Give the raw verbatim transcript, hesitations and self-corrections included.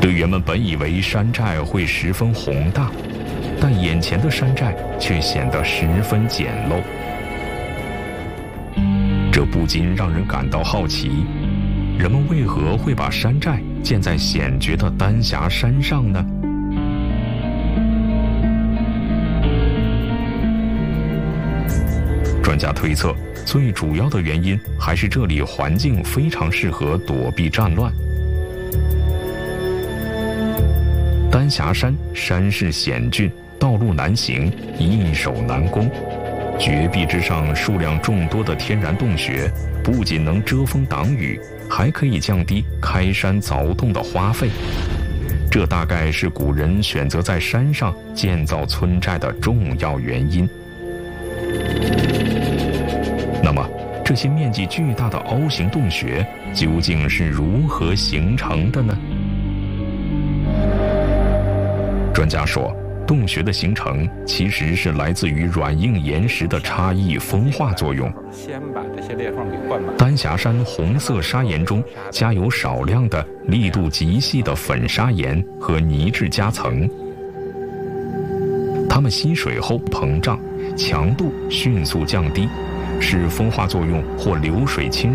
队员们本以为山寨会十分宏大，但眼前的山寨却显得十分简陋。这不禁让人感到好奇，人们为何会把山寨建在险绝的丹霞山上呢？专家推测，最主要的原因还是这里环境非常适合躲避战乱。丹霞山山势险峻，道路难行，易守难攻。绝壁之上数量众多的天然洞穴，不仅能遮风挡雨，还可以降低开山凿洞的花费。这大概是古人选择在山上建造村寨的重要原因。那么，这些面积巨大的凹形洞穴究竟是如何形成的呢？专家说，洞穴的形成其实是来自于软硬岩石的差异风化作用。 先把这些裂缝给灌满。 丹霞山红色砂岩中加有少量的力度极细的粉砂岩和泥质夹层，它们吸水后膨胀，强度迅速降低，使风化作用或流水侵